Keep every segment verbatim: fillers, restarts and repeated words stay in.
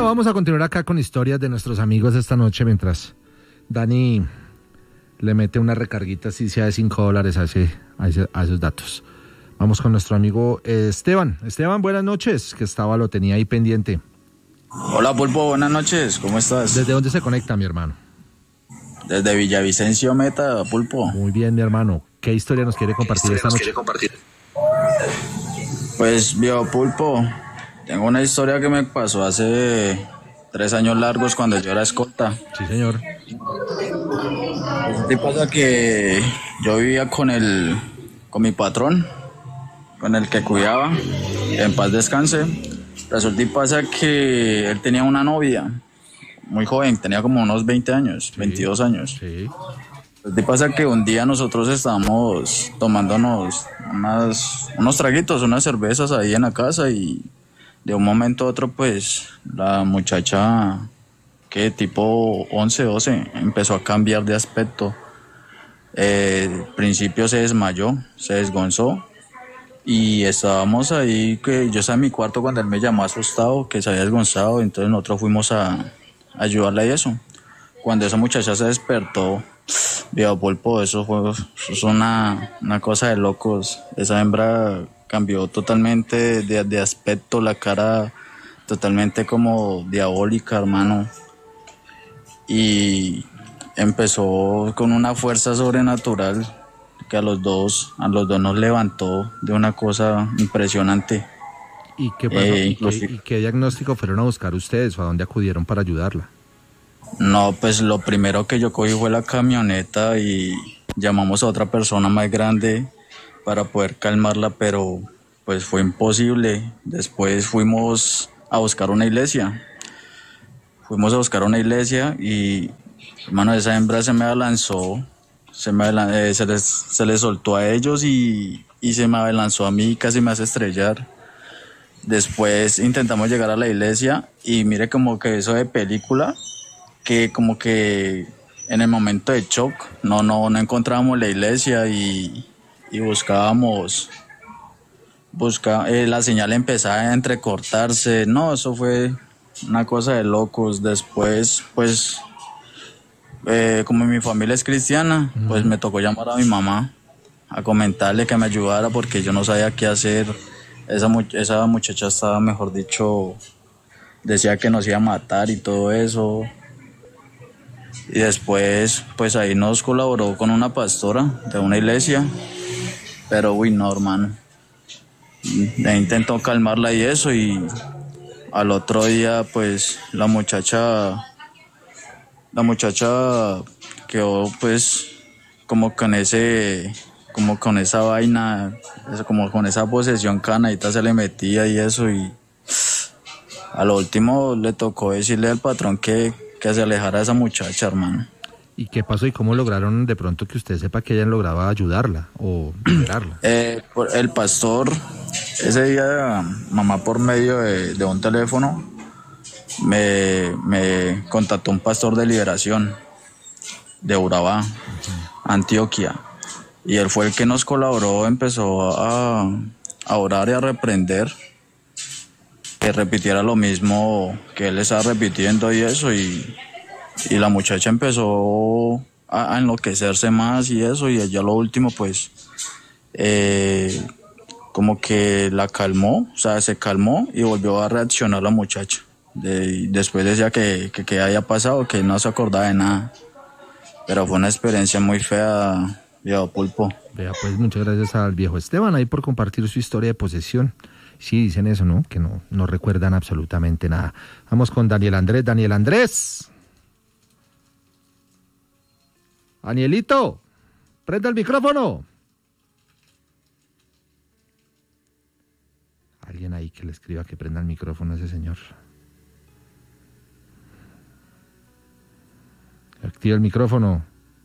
vamos a continuar acá con historias de nuestros amigos esta noche mientras Dani le mete una recarguita así sea de cinco dólares a, ese, a, ese, a esos datos. Vamos con nuestro amigo Esteban. Esteban, buenas noches, que estaba, lo tenía ahí pendiente. Hola Pulpo, buenas noches, ¿cómo estás? ¿Desde dónde se conecta, mi hermano? Desde Villavicencio Meta, Pulpo. Muy bien, mi hermano. ¿Qué historia nos quiere compartir esta noche? Compartir? Pues, viejo Pulpo, tengo una historia que me pasó hace tres años largos cuando yo era escolta. Sí, señor. ¿Qué pasa? Que yo vivía con el, con mi patrón, con el que cuidaba, en paz descanse. Resulta y pasa que él tenía una novia muy joven, tenía como unos veinte años, sí, veintidós años. Sí. Resulta y pasa que un día nosotros estábamos tomándonos unas, unos traguitos, unas cervezas ahí en la casa y de un momento a otro pues la muchacha, que tipo once, doce, empezó a cambiar de aspecto. Eh, al principio se desmayó, se desgonzó. Y estábamos ahí, que yo estaba en mi cuarto cuando él me llamó asustado, que se había desgonzado, entonces nosotros fuimos a, a ayudarle a eso. Cuando esa muchacha se despertó, viejo Pulpo, eso fue, eso es una, una cosa de locos. Esa hembra cambió totalmente de, de aspecto, la cara totalmente como diabólica, hermano. Y empezó con una fuerza sobrenatural que a los dos, a los dos nos levantó de una cosa impresionante. ¿Y qué pasó? Eh, ¿Y, qué, ¿Y qué diagnóstico fueron a buscar ustedes o a dónde acudieron para ayudarla? No, pues lo primero que yo cogí fue la camioneta y llamamos a otra persona más grande para poder calmarla, pero pues fue imposible. Después fuimos a buscar una iglesia. Fuimos a buscar una iglesia y, hermano, esa hembra se me abalanzó. Se, me, eh, se, les, se les soltó a ellos y, y se me abalanzó a mí, casi me hace estrellar. Después intentamos llegar a la iglesia y mire como que eso de película, que como que en el momento de shock no, no, no encontrábamos la iglesia y, y buscábamos, busca, eh, la señal empezaba a entrecortarse. No, eso fue una cosa de locos. Después pues... Eh, como mi familia es cristiana, uh-huh. pues me tocó llamar a mi mamá a comentarle que me ayudara porque yo no sabía qué hacer. Esa, mu- esa muchacha estaba, mejor dicho, decía que nos iba a matar y todo eso. Y después, pues ahí nos colaboró con una pastora de una iglesia, pero uy, no, hermano. E intentó calmarla y eso, y al otro día, pues la muchacha... La muchacha quedó pues como con ese, como con esa vaina, como con esa posesión canadita se le metía y eso, y a lo último le tocó decirle al patrón que, que se alejara de esa muchacha, hermano. ¿Y qué pasó y cómo lograron de pronto que usted sepa que ella lograba ayudarla o liberarla? eh, el pastor, ese día, mamá por medio de, de un teléfono, me, me contactó un pastor de liberación de Urabá, Antioquia, y él fue el que nos colaboró, empezó a, a orar y a reprender que repitiera lo mismo que él estaba repitiendo y eso, y, y la muchacha empezó a, a enloquecerse más y eso, y ella lo último pues eh, como que la calmó, o sea, se calmó y volvió a reaccionar la muchacha. De, después decía que, que, que había pasado, que no se acordaba de nada, pero fue una experiencia muy fea, viejo Pulpo. Vea, pues muchas gracias al viejo Esteban ahí por compartir su historia de posesión. Sí, dicen eso, ¿no? Que no, no recuerdan absolutamente nada. Vamos con Daniel Andrés. Daniel Andrés. Danielito, prenda el micrófono. Alguien ahí que le escriba que prenda el micrófono a ese señor. Activa el micrófono.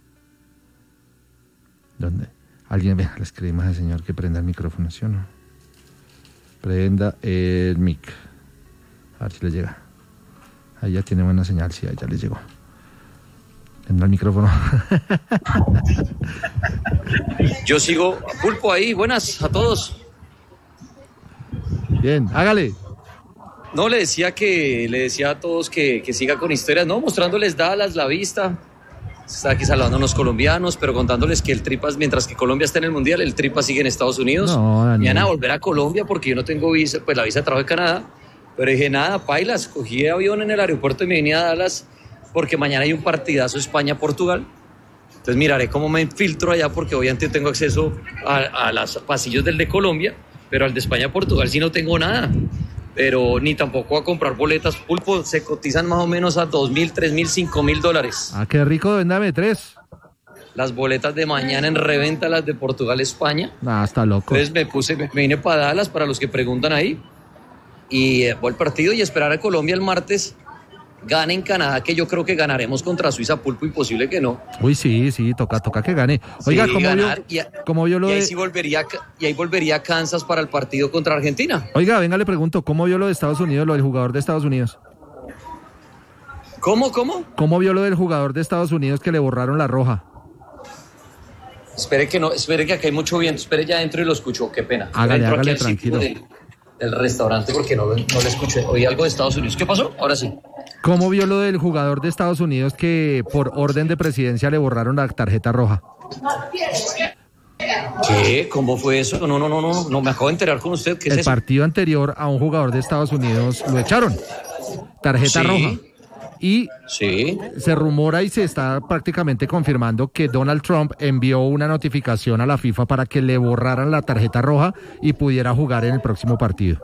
¿Dónde? Alguien, vea, le escribimos al señor que prenda el micrófono, ¿sí o no? Prenda el mic. A ver si le llega. Ahí ya tiene buena señal, sí, ahí ya le llegó. Prenda el micrófono. Yo sigo, Pulpo ahí, buenas a todos. Bien, hágale. No, le decía que le decía a todos que, que siga con historias, no, mostrándoles Dallas, la vista. Está aquí saludando a unos colombianos, pero contándoles que el Tripas, mientras que Colombia está en el Mundial, el Tripas sigue en Estados Unidos. No, Daniel. Mañana a volver a Colombia porque yo no tengo visa, pues la visa de trabajo de Canadá. Pero dije, nada, pailas, cogí avión en el aeropuerto y me vine a Dallas porque mañana hay un partidazo España-Portugal. Entonces miraré cómo me infiltro allá porque obviamente tengo acceso a, a los pasillos del de Colombia, pero al de España-Portugal sí no tengo nada. Pero ni tampoco a comprar boletas. Pulpo, se cotizan más o menos a dos mil, tres mil, cinco mil dólares. Ah, qué rico, véndame tres. Las boletas de mañana en reventa, las de Portugal-España. Ah, está loco. Entonces me puse, me vine para Dallas, para los que preguntan ahí. Y eh, voy al partido y esperar a Colombia el martes. Gane en Canadá, que yo creo que ganaremos contra Suiza. Pulpo, imposible que no. Uy, sí, sí, toca, toca que gane. Oiga, Sí, ¿cómo ganar, vio, y, a- cómo vio lo y ahí de... sí volvería, y ahí volvería a Kansas para el partido contra Argentina. Oiga, venga, le pregunto, ¿cómo vio lo de Estados Unidos, lo del jugador de Estados Unidos? ¿Cómo, cómo? ¿Cómo vio lo del jugador de Estados Unidos que le borraron la roja? Espere que no, espere que acá hay mucho viento. Espere ya adentro y lo escucho. Qué pena. Hágale, Entro hágale, aquí al sitio tranquilo. Del, del restaurante porque no, lo- no lo escuché. Oí algo de Estados Unidos. ¿Qué pasó? Ahora sí. ¿Cómo vio lo del jugador de Estados Unidos que por orden de presidencia le borraron la tarjeta roja? ¿Qué? ¿Cómo fue eso? No, no, no, no. No me acabo de enterar con usted. ¿Qué es El eso? partido anterior a un jugador de Estados Unidos lo echaron. Tarjeta Sí. roja. Y Sí. se rumora y se está prácticamente confirmando que Donald Trump envió una notificación a la FIFA para que le borraran la tarjeta roja y pudiera jugar en el próximo partido.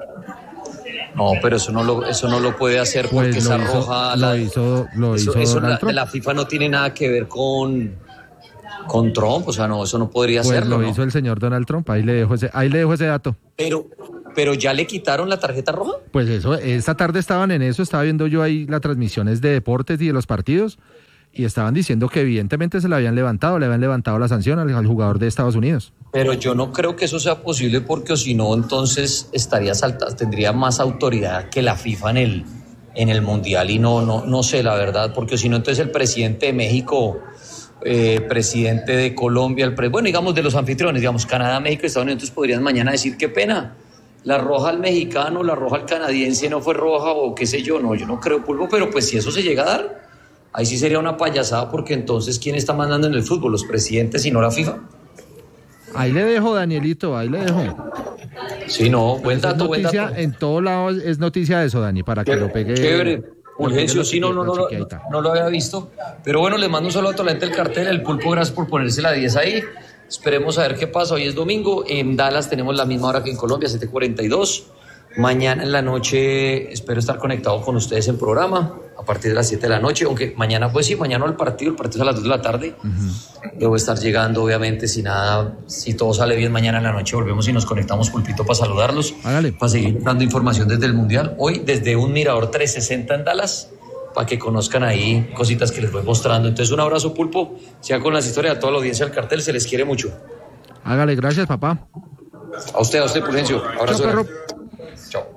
No, pero eso no lo, eso no lo puede hacer porque Pues lo esa hizo, roja. lo la- hizo, lo eso, hizo eso Donald la, Trump. la FIFA no tiene nada que ver con, con Trump. O sea, no, eso no podría Pues hacerlo. lo ¿no? hizo el señor Donald Trump. Ahí le dejo ese, ahí le dejo ese dato. Pero, pero ya le quitaron la tarjeta roja. Pues eso, esta tarde estaban en eso, estaba viendo yo ahí las transmisiones de deportes y de los partidos y estaban diciendo que evidentemente se le habían levantado, le habían levantado la sanción al, al jugador de Estados Unidos. Pero yo no creo que eso sea posible porque o si no, entonces estaría saltado, tendría más autoridad que la FIFA en el, en el Mundial y no, no, no sé la verdad, porque si no, entonces el presidente de México, eh, presidente de Colombia, el pre, bueno, digamos de los anfitriones, digamos Canadá, México y Estados Unidos, entonces podrían mañana decir qué pena. La roja al mexicano, la roja al canadiense no fue roja o qué sé yo, no, yo no creo, Pulpo, pero pues si eso se llega a dar, ahí sí sería una payasada porque entonces ¿quién está mandando en el fútbol? ¿Los presidentes y no la FIFA? Ahí le dejo, Danielito, ahí le dejo. Sí, no, buen Esa es dato, buen noticia, dato. en todos lados es noticia de eso, Dani, para que lo pegue. Chévere. lo Fulgencio, pegue sí, no, no, no, la no, chiquita. no lo había visto. Pero bueno, les mando un saludo a toda la gente del cartel. El Pulpo, gracias por ponerse la diez ahí. Esperemos a ver qué pasa. Hoy es domingo. En Dallas tenemos la misma hora que en Colombia, siete cuarenta y dos. Mañana en la noche espero estar conectado con ustedes en programa a partir de las siete de la noche. Aunque mañana, pues sí, mañana el partido, el partido es a las dos de la tarde. Uh-huh. Debo estar llegando, obviamente, si nada, si todo sale bien, mañana en la noche volvemos y nos conectamos, Pulpito, para saludarlos. Hágale. Para seguir dando información desde el Mundial. Hoy, desde un mirador trescientos sesenta en Dallas, para que conozcan ahí cositas que les voy mostrando. Entonces, un abrazo, Pulpo. Siga con las historias a toda la audiencia del cartel, se les quiere mucho. Hágale, gracias, papá. A usted, a usted, Pulgencio. Abrazo. Chao, perro. Chao.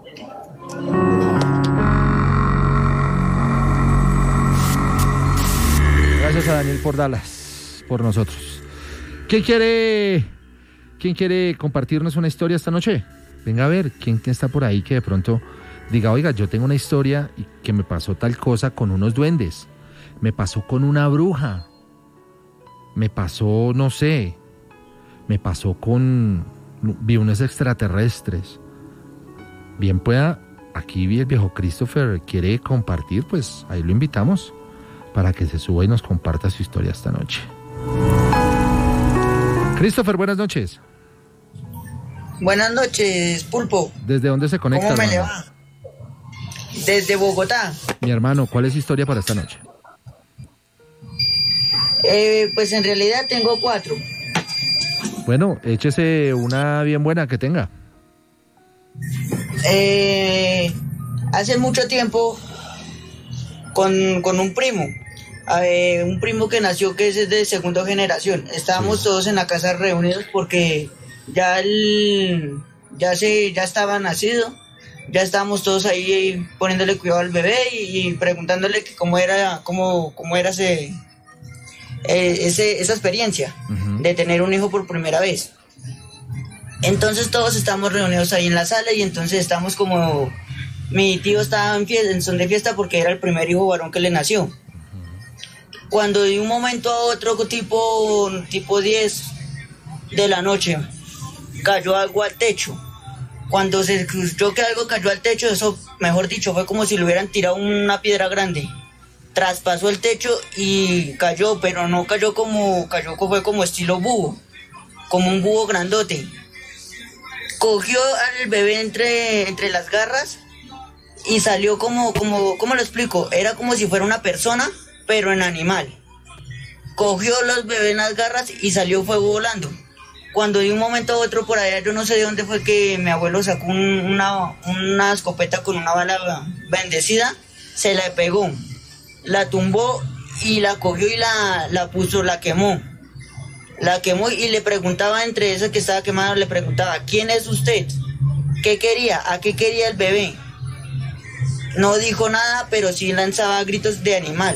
Gracias a Daniel por Dallas, por nosotros. ¿Quién quiere, quién quiere compartirnos una historia esta noche? Venga a ver, ¿quién, quién está por ahí que de pronto diga, oiga, yo tengo una historia y que me pasó tal cosa con unos duendes, me pasó con una bruja, me pasó, no sé, me pasó con, vi unos extraterrestres. Bien pueda, aquí el viejo Christopher quiere compartir, pues ahí lo invitamos para que se suba y nos comparta su historia esta noche. Christopher, buenas noches. Buenas noches, Pulpo. ¿Desde dónde se conecta? ¿Cómo me le hermano? va? Desde Bogotá. Mi hermano, ¿cuál es su historia para esta noche? Eh, pues en realidad tengo cuatro. Bueno, échese una bien buena que tenga. Eh, hace mucho tiempo, con, con un primo, eh, un primo que nació que es de segunda generación. Estábamos sí. todos en la casa reunidos porque ya el, ya se, ya estaba nacido. Ya estábamos todos ahí poniéndole cuidado al bebé y, y preguntándole que cómo era, cómo, cómo era ese, eh, ese, esa experiencia uh-huh. de tener un hijo por primera vez. Entonces todos estamos reunidos ahí en la sala y entonces estamos como, Mi tío estaba en, fiesta, en son de fiesta porque era el primer hijo varón que le nació. Cuando de un momento a otro, tipo, tipo diez de la noche, cayó algo al techo. Cuando se escuchó que algo cayó al techo, eso, mejor dicho, fue como si le hubieran tirado una piedra grande. Traspasó el techo y cayó, pero no cayó como, cayó fue como estilo búho, como un búho grandote. Cogió al bebé entre, entre las garras y salió como, como, ¿cómo lo explico? Era como si fuera una persona, pero en animal. Cogió los bebés en las garras y salió fue volando. Cuando de un momento a otro por allá, yo no sé de dónde fue que mi abuelo sacó un, una, una escopeta con una bala bendecida, se la pegó, la tumbó y la cogió y la, la puso, la quemó. La quemó y le preguntaba entre eso que estaba quemado, le preguntaba, ¿quién es usted? ¿Qué quería? ¿A qué quería el bebé? No dijo nada, pero sí lanzaba gritos de animal.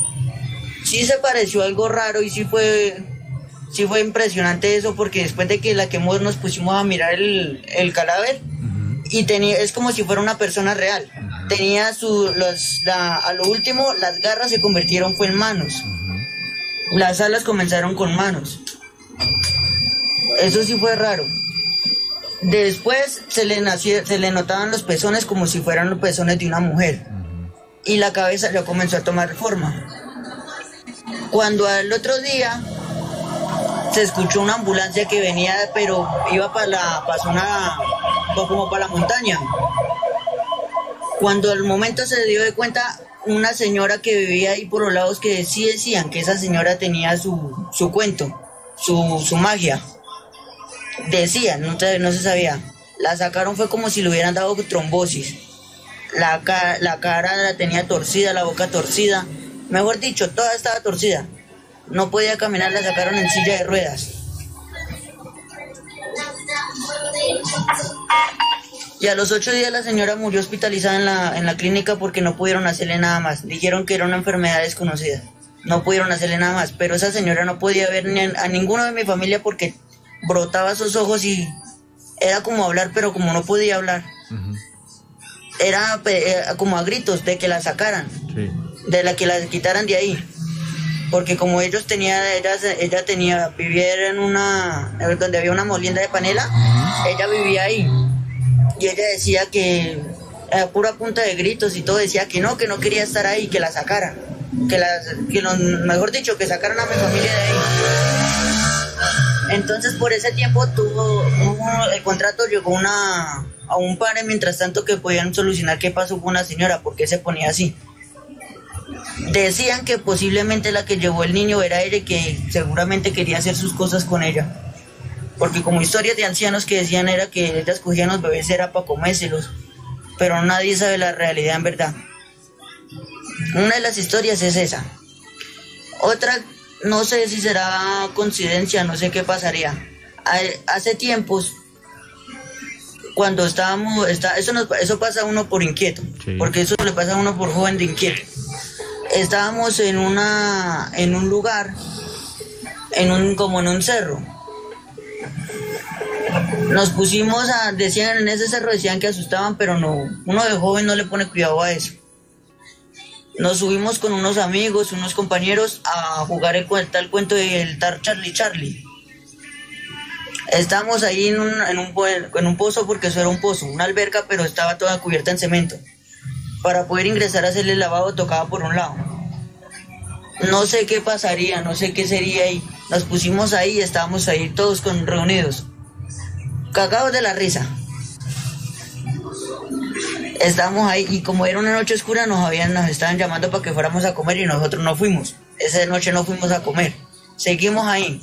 Sí se pareció algo raro y sí fue, sí fue impresionante eso, porque después de que la quemó nos pusimos a mirar el, el cadáver y tenía, es como si fuera una persona real. Tenía su, los, la, a lo último las garras se convirtieron fue en manos. Las alas comenzaron con manos. Eso sí fue raro. Después se le, nació, se le notaban los pezones como si fueran los pezones de una mujer. Y la cabeza ya comenzó a tomar forma. Cuando al otro día se escuchó una ambulancia que venía, pero iba para la para zona, como para la montaña. Cuando al momento se dio de cuenta, una señora que vivía ahí por los lados, que sí decían que esa señora tenía su, su cuento, su, su magia. Decían, no, no se sabía. La sacaron fue como si le hubieran dado trombosis. La, la cara la tenía torcida, la boca torcida. Mejor dicho, toda estaba torcida. No podía caminar, la sacaron en silla de ruedas. Y a los ocho días la señora murió hospitalizada en la, en la clínica porque no pudieron hacerle nada más. Dijeron que era una enfermedad desconocida. No pudieron hacerle nada más. Pero esa señora no podía ver ni a, a ninguno de mi familia porque brotaba sus ojos y era como hablar, pero como no podía hablar. Uh-huh. Era eh, como a gritos de que la sacaran, sí. De la que la quitaran de ahí. Porque como ellos tenían, ella, ella tenía, vivía en una, donde había una molienda de panela, uh-huh. Ella vivía ahí. Y ella decía que a pura punta de gritos y todo, decía que no, que no quería estar ahí, que la sacaran. Que, la, que lo, mejor dicho, que sacaran a mi familia de ahí. Entonces por ese tiempo tuvo, tuvo el contrato llegó una, a un par mientras tanto que podían solucionar qué pasó con una señora, por qué se ponía así. Decían que posiblemente la que llevó el niño era ella y que seguramente quería hacer sus cosas con ella. Porque como historias de ancianos que decían era que ellas cogían los bebés era para comérselos, pero nadie sabe la realidad en verdad. Una de las historias es esa. Otra, no sé si será coincidencia, no sé qué pasaría. Hace tiempos, cuando estábamos, está, eso, nos, eso pasa a uno por inquieto, sí. Porque eso le pasa a uno por joven de inquieto. Estábamos en una, en un lugar, en un, como en un cerro. Nos pusimos a, decían en ese cerro, decían que asustaban, pero no, uno de joven no le pone cuidado a eso. Nos subimos con unos amigos, unos compañeros a jugar el, el cuento del Tar Charlie Charlie. Estábamos ahí en un, en, un, en un pozo, porque eso era un pozo, una alberca, pero estaba toda cubierta en cemento. Para poder ingresar a hacerle el lavado tocaba por un lado. No sé qué pasaría, no sé qué sería ahí. Nos pusimos ahí y estábamos ahí todos con, reunidos, cagados de la risa. Estábamos ahí y como era una noche oscura nos habían, nos estaban llamando para que fuéramos a comer y nosotros no fuimos. Esa noche no fuimos a comer. Seguimos ahí.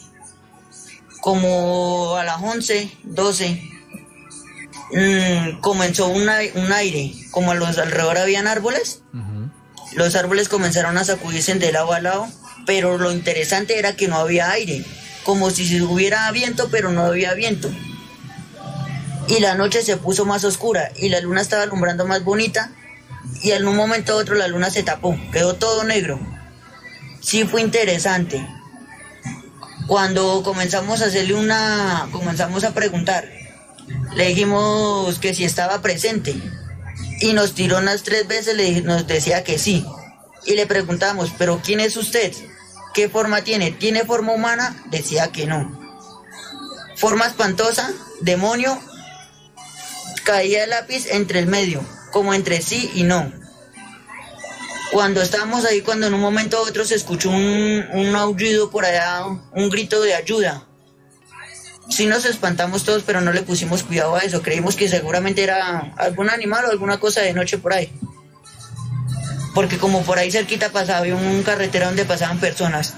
Como a las once, doce, mmm, comenzó una, un aire. Como a los alrededor habían árboles, uh-huh. Los árboles comenzaron a sacudirse de lado a lado, pero lo interesante era que no había aire. Como si hubiera viento, pero no había viento. Y la noche se puso más oscura y la luna estaba alumbrando más bonita y en un momento a otro la luna se tapó, quedó todo negro. Sí fue interesante. Cuando comenzamos a hacerle una, comenzamos a preguntar, le dijimos que si estaba presente y nos tiró unas tres veces, le, nos decía que sí. Y le preguntamos, ¿pero quién es usted? ¿Qué forma tiene? ¿Tiene forma humana? Decía que no. Forma espantosa, demonio, caía el lápiz entre el medio, como entre sí y no. Cuando estábamos ahí, cuando en un momento a otro se escuchó un, un aullido por allá, un grito de ayuda. Sí nos espantamos todos, pero no le pusimos cuidado a eso. Creímos que seguramente era algún animal o alguna cosa de noche por ahí. Porque como por ahí cerquita pasaba, había un carretera donde pasaban personas.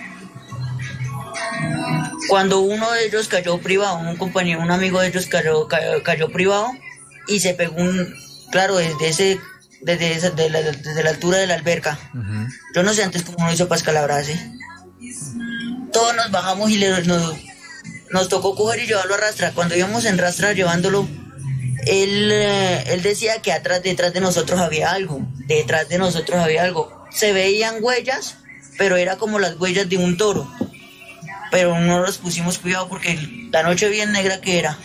Cuando uno de ellos cayó privado, un compañero, un amigo de ellos cayó, cayó, cayó privado y se pegó un, claro, desde ese, desde, esa, de la, desde la altura de la alberca. Uh-huh. Yo no sé antes cómo lo hizo para escalabrarse. Todos nos bajamos y le, nos, nos tocó coger y llevarlo a rastra. Cuando íbamos en rastra llevándolo, él, eh, él decía que atrás, detrás de nosotros había algo. Detrás de nosotros había algo. Se veían huellas, pero era como las huellas de un toro. Pero no nos pusimos cuidado porque la noche bien negra que era.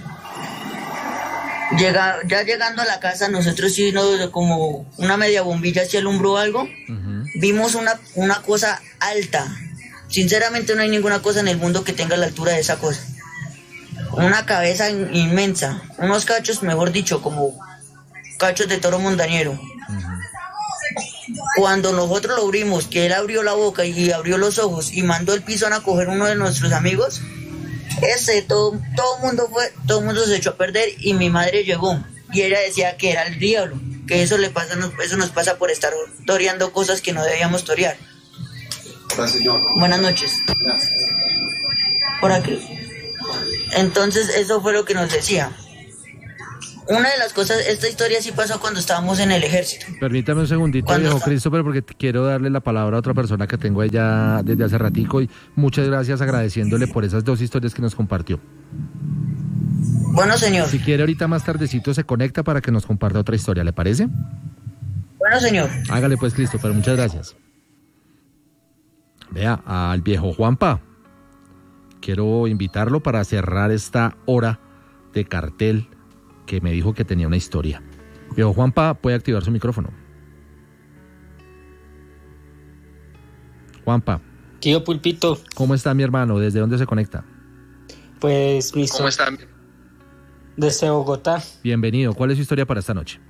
Llega, ya llegando a la casa, nosotros sí, nos, como una media bombilla se alumbró algo. Uh-huh. Vimos una, una cosa alta. Sinceramente no hay ninguna cosa en el mundo que tenga la altura de esa cosa. Una cabeza inmensa, unos cachos, mejor dicho, como cachos de toro montañero. Uh-huh. Cuando nosotros lo abrimos, que él abrió la boca y abrió los ojos y mandó el pisón a coger uno de nuestros amigos, ese todo todo el mundo fue, todo el mundo se echó a perder y mi madre llegó y ella decía que era el diablo, que eso le pasa, eso nos pasa por estar toreando cosas que no debíamos torear. Gracias, señor. Buenas noches. Gracias. Por aquí. Entonces eso fue lo que nos decía. Una de las cosas, esta historia sí pasó cuando estábamos en el ejército. Permítame un segundito, ¿Cuándo viejo está? Christopher, porque quiero darle la palabra a otra persona que tengo allá desde hace ratico y muchas gracias agradeciéndole por esas dos historias que nos compartió. Bueno, señor. Si quiere ahorita más tardecito se conecta para que nos comparta otra historia, ¿le parece? Bueno, señor. Hágale pues, Christopher, muchas gracias. Vea, al viejo Juanpa, quiero invitarlo para cerrar esta hora de cartel que me dijo que tenía una historia. Viejo Juanpa, puede activar su micrófono. Juanpa. Tío Pulpito. ¿Cómo está mi hermano? ¿Desde dónde se conecta? Pues mi ¿Cómo está? Desde Bogotá. Bienvenido. ¿Cuál es su historia para esta noche?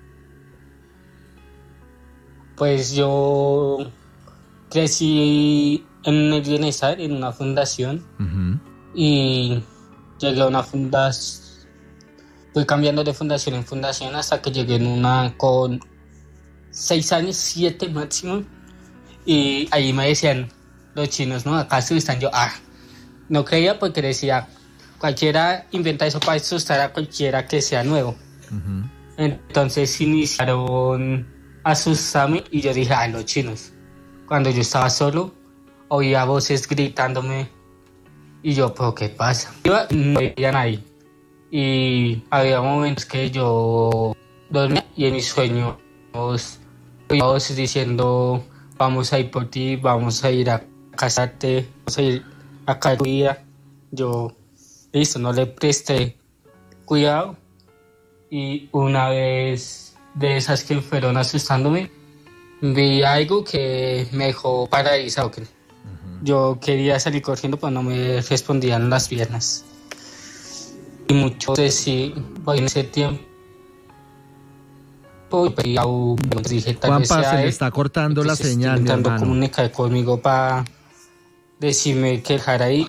Pues yo crecí en el bienestar, en una fundación. Uh-huh. Y llegué a una fundación. Fui cambiando de fundación en fundación hasta que llegué en una con seis años, siete máximo. Y ahí me decían los chinos, ¿no? Acá están yo, ah, no creía porque decía, cualquiera inventa eso para asustar a cualquiera que sea nuevo. Uh-huh. Entonces iniciaron a asustarme y yo dije, ah, los chinos. Cuando yo estaba solo, oía voces gritándome y yo, ¿pero qué pasa? Iba, no veía a nadie. Y había momentos que yo dormía y en mis sueños oía voces diciendo, vamos a ir por ti, vamos a ir a casarte, vamos a ir a caer tu vida. Yo, listo, no le presté cuidado. Y una vez de esas que fueron asustándome, vi algo que me dejó paralizado. Uh-huh. Yo quería salir corriendo, pero no me respondían las piernas. Y mucho de sí, en ese tiempo. Dije, tal Juanpa, vez se le él, está cortando la señal, mi hermano. Comunicar conmigo para decirme que dejara ahí.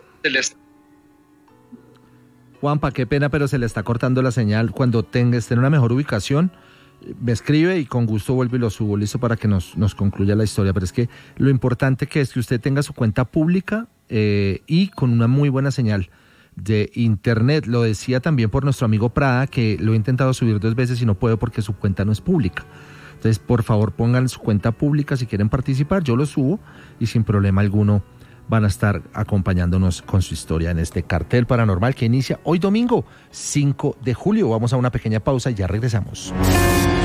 Juanpa, qué pena, pero se le está cortando la señal. Cuando tenga, esté en una mejor ubicación, me escribe y con gusto vuelvo y lo subo, listo, para que nos, nos concluya la historia. Pero es que lo importante que es que usted tenga su cuenta pública eh, y con una muy buena señal de internet. Lo decía también por nuestro amigo Prada, que lo he intentado subir dos veces y no puedo porque su cuenta no es pública. Entonces, por favor, pongan su cuenta pública si quieren participar. Yo lo subo y sin problema alguno van a estar acompañándonos con su historia en este cartel paranormal que inicia hoy domingo cinco de julio. Vamos a una pequeña pausa y ya regresamos.